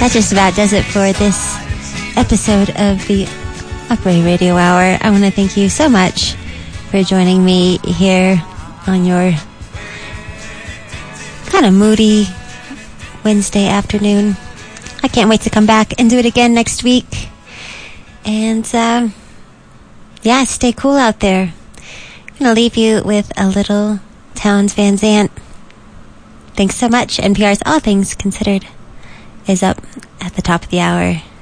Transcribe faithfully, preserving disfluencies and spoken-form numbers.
That just about does it for this episode of the Upright Radio Hour. I want to thank you so much for joining me here on your kind of moody Wednesday afternoon. I can't wait to come back and do it again next week. And, uh, yeah, stay cool out there. I'm going to leave you with a little Townes Van Zandt. Thanks so much. N P R's All Things Considered is up at the top of the hour.